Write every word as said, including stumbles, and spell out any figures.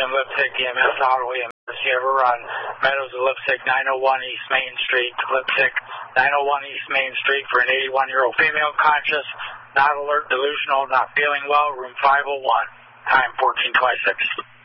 in Lipstick, E M S Auto, E M S Ever on Meadows of Lipstick, nine oh one East Main Street, Lipstick, nine oh one East Main Street for an eighty-one-year-old female conscious, not alert, delusional, not feeling well, room five oh one, time fourteen twenty-six.